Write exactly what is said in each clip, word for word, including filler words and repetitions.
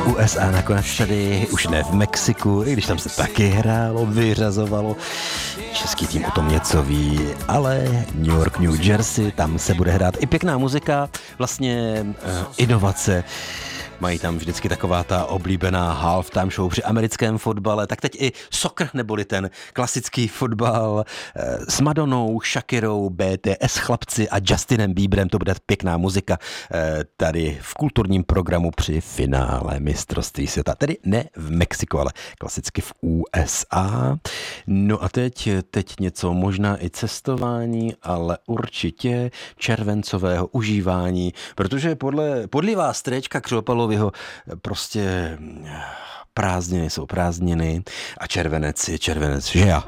U S A nakonec tady, už ne v Mexiku, i když tam se taky hrálo, vyřazovalo. Český tým o tom něco ví, ale New York, New Jersey, tam se bude hrát i pěkná muzika, vlastně uh, inovace. Mají tam vždycky taková ta oblíbená halftime show při americkém fotbale, tak teď i soccer, neboli ten klasický fotbal eh, s Madonou, Shakirou, B T S chlapci a Justinem Bieberem, to bude pěkná muzika eh, tady v kulturním programu při finále mistrovství světa, tedy ne v Mexiku, ale klasicky v U S A. No a teď, teď něco možná i cestování, ale určitě červencového užívání, protože podle podlivá strečka Křopalo jeho prostě prázdniny jsou prázdniny a červenec je červenec, že já.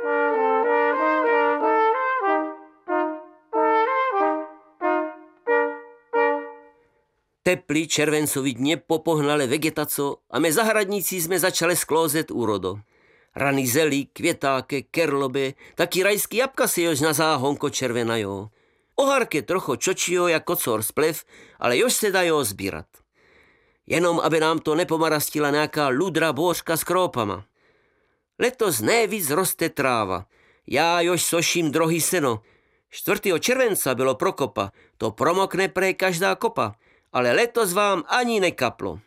Teplý červencový dně popohnali vegetaco a my zahradníci jsme začali sklózet úrodo. Raný zelí, květáke, kerloby, taky rajský jabka si jož na záhonko červenajo. Oharky trochu čočijo jak kocor splev, ale jož se dajo sbírat. Jenom aby nám to nepomarastila nějaká ludra bouřka s krópama. Letos nejvíc roste tráva. Já jož soším drohý seno. čtvrtého červenca bylo prokopa, to promokne prej každá kopa, ale letos vám ani nekaplo.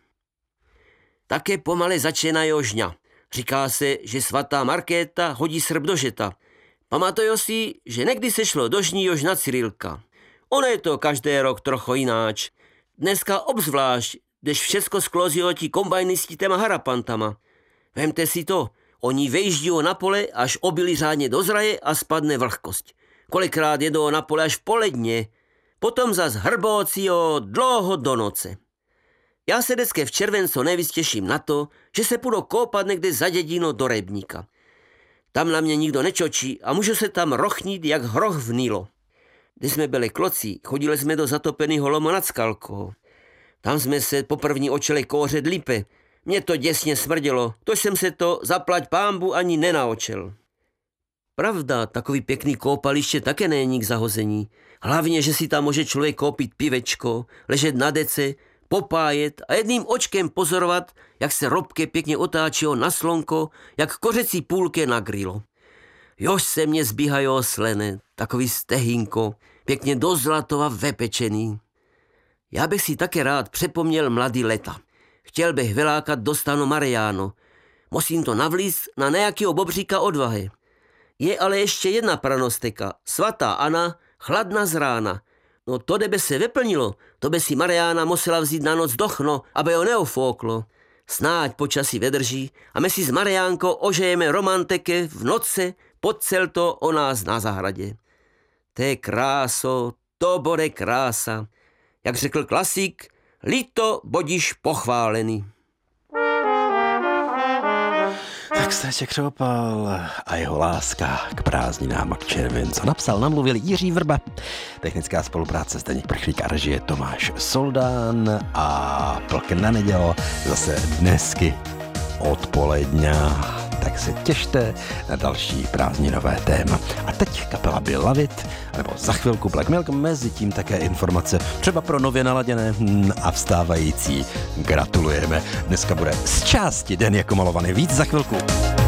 Také pomale začínají žňa. Říká se, že svatá Markéta hodí srp do žeta. Pamatuju si, že někdy se šlo do žní jož na Cyrilka. Ono je to každý rok trochu jináč. Dneska obzvlášť, když všecko sklozilo ti kombajnisti těma harapantama. Vemte si to, oni vejždí na pole, až obilí řádně dozraje a spadne vlhkost. Kolikrát jedou na pole až v poledně, potom zas hrboucio dlouho do noce. Já se dneska v červencu nejvíc těším na to, že se půjdu koupat někde za dědino do rybníka. Tam na mě nikdo nečočí a můžu se tam rochnit jak hroch v Nilo. Když jsme byli kloci, chodili jsme do zatopeného lomu nad Skalkou. Tam jsme se poprvní očeli kouřet lípe. Mně to děsně smrdilo, to jsem se to zaplať pámbu ani nenaočel. Pravda, takový pěkný koupaliště také není k zahození. Hlavně, že si tam může člověk koupit pivečko, ležet na dece, popájet a jedným očkem pozorovat, jak se robky pěkně otáčí na slonko, jak kořecí půlky na grilo. Jož se mě zbíhají slene, takový stehínko, pěkně do zlatova vepečený. Já bych si také rád přepomněl mladý leta. Chtěl bych vylákat do stanu Mariáno. Musím to navlíct na nějakého bobříka odvahy. Je ale ještě jedna pranosteka, svatá Anna, chladna z rána. No to, kdyby se vyplnilo, to by si Mariána musela vzít na noc dochno, aby ho neofóklo. Snáď počasí vydrží a my si s Mariánkou ožejeme romantiky v noci pod celto o nás na zahradě. To je kráso, to bude krása. Jak řekl klasik, líto bodíš pochválený. Tak Streček Křopal a jeho láska k prázdninám a k červencu napsal, namluvil Jiří Vrba. Technická spolupráce Zdeněk Prchlík a režie Tomáš Soldán a Plk na nedělo zase dnesky odpoledňa. Tak se těšte na další prázdninové téma. A teď kapela Bill Lavit, nebo za chvilku Black Milk, mezi tím také informace třeba pro nově naladěné a vstávající. Gratulujeme. Dneska bude z části den jako malovaný, víc za chvilku.